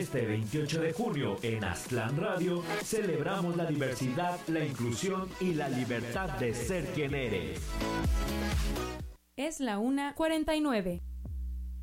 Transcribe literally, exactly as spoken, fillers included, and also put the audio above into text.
Este veintiocho de junio en Aztlán Radio celebramos la diversidad, la inclusión y la libertad de ser quien eres. Es la una cuarenta y nueve.